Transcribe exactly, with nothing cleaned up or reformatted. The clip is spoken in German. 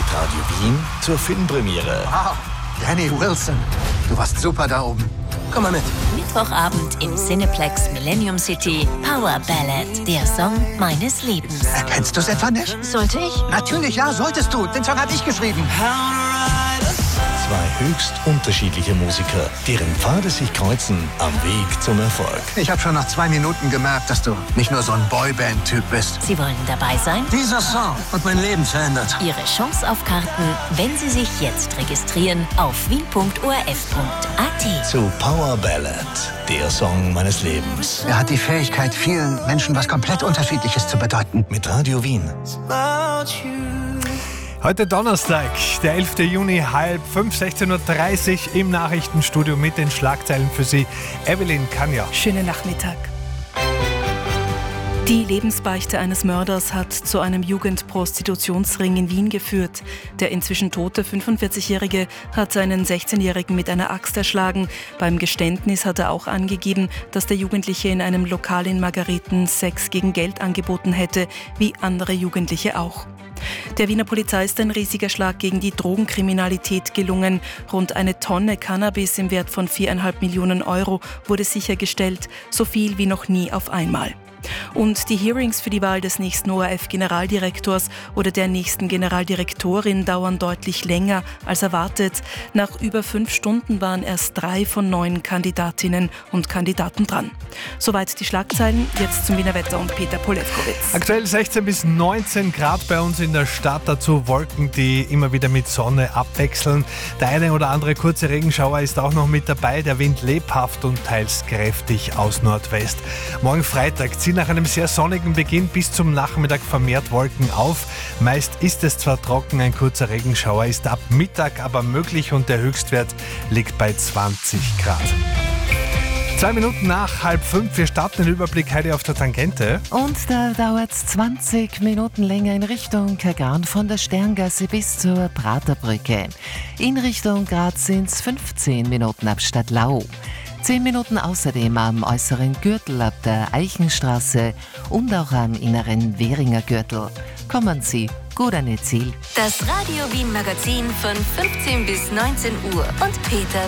Radio Wien zur Filmpremiere. Wow, Danny Wilson, du warst super da oben. Komm mal mit. Mittwochabend im Cineplex Millennium City. Power Ballad, der Song meines Lebens. Erkennst du es etwa nicht? Sollte ich? Natürlich, ja, solltest du. Den Song habe ich geschrieben. Zwei höchst unterschiedliche Musiker, deren Pfade sich kreuzen am Weg zum Erfolg. Ich habe schon nach zwei Minuten gemerkt, dass du nicht nur so ein Boyband-Typ bist. Sie wollen dabei sein? Dieser Song hat mein Leben verändert. Ihre Chance auf Karten, wenn Sie sich jetzt registrieren auf wien punkt o r f punkt a t. Zu Power Ballad, der Song meines Lebens. Er hat die Fähigkeit, vielen Menschen was komplett Unterschiedliches zu bedeuten. Mit Radio Wien. Heute Donnerstag, der elfte Juni, halb fünf, sechzehn Uhr dreißig im Nachrichtenstudio mit den Schlagzeilen für Sie. Evelyn Kanja. Schönen Nachmittag. Die Lebensbeichte eines Mörders hat zu einem Jugendprostitutionsring in Wien geführt. Der inzwischen tote fünfundvierzigjährige hat seinen sechzehnjährigen mit einer Axt erschlagen. Beim Geständnis hat er auch angegeben, dass der Jugendliche in einem Lokal in Margareten Sex gegen Geld angeboten hätte, wie andere Jugendliche auch. Der Wiener Polizei ist ein riesiger Schlag gegen die Drogenkriminalität gelungen. Rund eine Tonne Cannabis im Wert von viereinhalb Millionen Euro wurde sichergestellt, so viel wie noch nie auf einmal. Und die Hearings für die Wahl des nächsten O R F-Generaldirektors oder der nächsten Generaldirektorin dauern deutlich länger als erwartet. Nach über fünf Stunden waren erst drei von neun Kandidatinnen und Kandidaten dran. Soweit die Schlagzeilen, jetzt zum Wiener Wetter und Peter Polewkowitz. Aktuell sechzehn bis neunzehn Grad bei uns in der Stadt, dazu Wolken, die immer wieder mit Sonne abwechseln. Der eine oder andere kurze Regenschauer ist auch noch mit dabei, der Wind lebhaft und teils kräftig aus Nordwest. Morgen Freitag zieht nach einem sehr sonnigen Beginn bis zum Nachmittag vermehrt Wolken auf. Meist ist es zwar trocken, ein kurzer Regenschauer ist ab Mittag aber möglich und der Höchstwert liegt bei zwanzig Grad. Zwei Minuten nach halb fünf, wir starten den Überblick heute auf der Tangente. Und da dauert es zwanzig Minuten länger in Richtung Kagarn von der Sterngasse bis zur Praterbrücke. In Richtung Graz sind es fünfzehn Minuten ab Stadtlau. Zehn Minuten außerdem am äußeren Gürtel ab der Eichenstraße und auch am inneren Währinger Gürtel. Kommen Sie gut an Ihr Ziel. Das Radio Wien Magazin von fünfzehn bis neunzehn Uhr und Peter